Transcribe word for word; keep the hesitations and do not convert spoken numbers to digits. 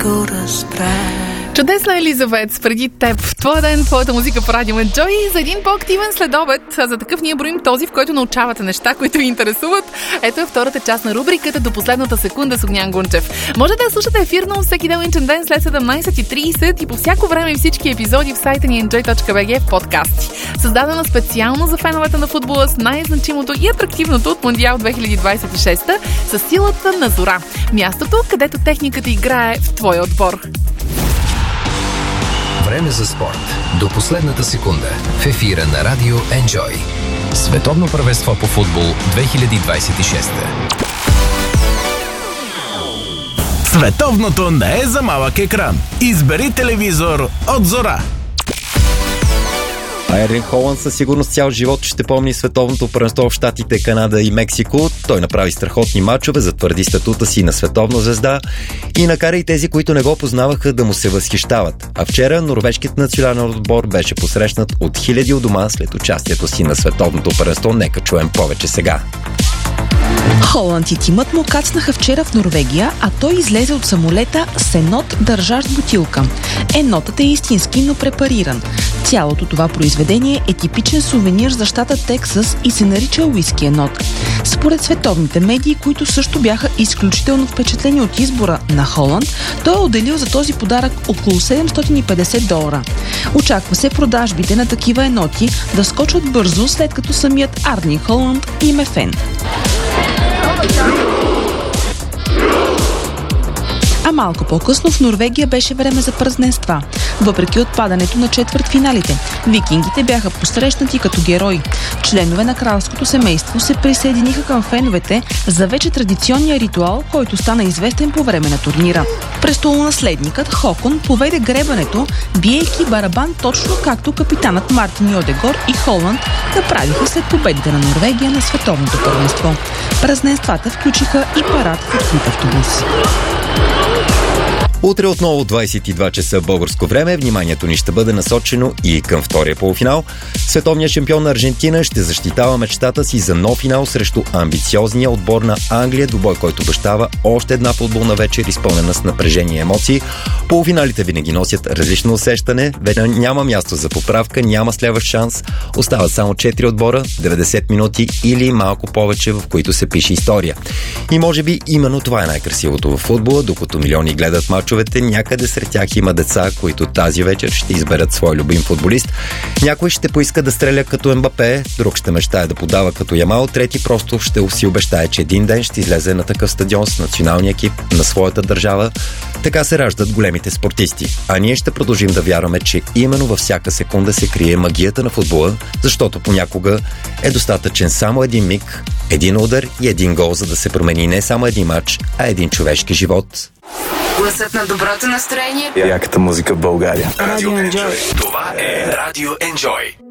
Чудесна Елизавет, преди теб. Твоя ден, твоята музика по Радио Enjoy за един по-активен следобед. За такъв ние броим този, в който научавате неща, които ви интересуват. Ето е втората част на рубриката До последната секунда с Огнян Гунчев. Можете да слушате ефирно всеки делничен ден след седемнайсет и трийсет и по всяко време и всички епизоди в сайта ни enjoy точка би джи в подкасти. Създадена специално за феновете на футбола с най-значимото и атрактивното от Мондиал две хиляди двайсет и шеста с силата на Зора. Мястото, където техниката играе в твоя отбор. Време за спорт. До последната секунда. В ефира на Радио Enjoy. Световно първенство по футбол две хиляди двайсет и шеста. Световното не е за малък екран. Избери телевизор от Зора. Ерлинг Холанд със сигурност цял живот ще помни световното първенство в Щатите, Канада и Мексико. Той направи страхотни мачове, затвърди статута си на световна звезда и накара и тези, които не го познаваха, да му се възхищават. А вчера норвежкият национален отбор беше посрещнат от хиляди у дома след участието си на световното първенство. Нека чуем повече сега. Холанд и тимът му кацнаха вчера в Норвегия, а той излезе от самолета с енот, държащ бутилка. Енотът е истински, но препариран. Цялото това произведение е типичен сувенир за щата Тексас и се нарича уиски енот. Според световните медии, които също бяха изключително впечатлени от избора на Холанд, той е отделил за този подарък около седемстотин и петдесет долара. Очаква се продажбите на такива еноти да скочат бързо, след като самият Ерлинг Холанд им е фен. А малко по-късно в Норвегия беше време за празненства. Въпреки отпадането на четвъртфиналите, викингите бяха посрещнати като герои. Членове на кралското семейство се присъединиха към феновете за вече традиционния ритуал, който стана известен по време на турнира. Престолонаследникът Хокон поведе гребането, биейки барабан точно както капитанът Мартин Йодегор и Холанд направиха след победите на Норвегия на световното първенство. Празненствата включиха и парад в открит автобус. Утре отново двайсет и два часа българско време. Вниманието ни ще бъде насочено и към втория полуфинал. Световният шампион на Аржентина ще защитава мечтата си за нов финал срещу амбициозния отбор на Англия, двубой, който обещава още една футболна вечер, изпълнена с напрежение и емоции. Полуфиналите винаги носят различно усещане. Вече няма място за поправка, няма следващ шанс. Остават само четири отбора, деветдесет минути или малко повече, в които се пише история. И може би именно това е най-красивото в футбола, докато милиони гледат мач. Някъде сред тях има деца, които тази вечер ще изберат свой любим футболист. Някой ще поиска да стреля като Мбапе, друг ще мечтае да подава като Ямал, трети просто ще си обещае, че един ден ще излезе на такъв стадион с националния екип на своята държава. Така се раждат големите спортисти. А ние ще продължим да вярваме, че именно във всяка секунда се крие магията на футбола, защото понякога е достатъчен само един миг, един удар и един гол, за да се промени не само един мач, а един човешки живот. Гласът на доброто настроение. Яката музика в България. Радио Enjoy. Това е Радио Enjoy.